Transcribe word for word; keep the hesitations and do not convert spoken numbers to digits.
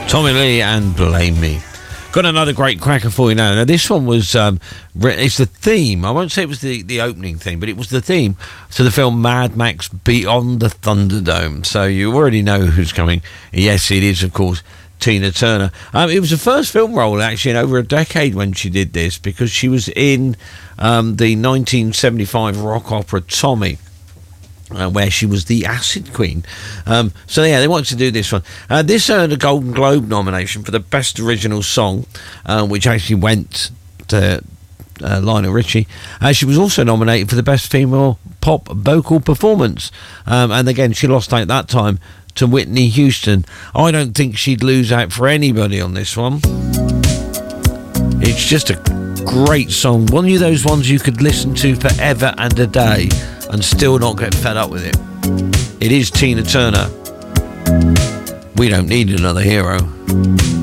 Tommy Lee and Blame Me. Got another great cracker for you now. Now this one was, um, it's the theme, I won't say it was the, the opening theme, but it was the theme to the film Mad Max Beyond the Thunderdome. So you already know who's coming. Yes, it is, of course, Tina Turner. Um, it was the first film role, actually, in over a decade when she did this, because she was in um, the nineteen seventy-five rock opera Tommy, Uh, where she was the Acid Queen. Um, so yeah, they wanted to do this one. Uh, this earned a Golden Globe nomination for the Best Original Song, uh, which actually went to uh, Lionel Richie. Uh, she was also nominated for the Best Female Pop Vocal Performance. Um, and again, she lost out that time to Whitney Houston. I don't think she'd lose out for anybody on this one. It's just a great song. One of those ones you could listen to forever and a day and still not get fed up with it. It is Tina Turner. We don't need another hero.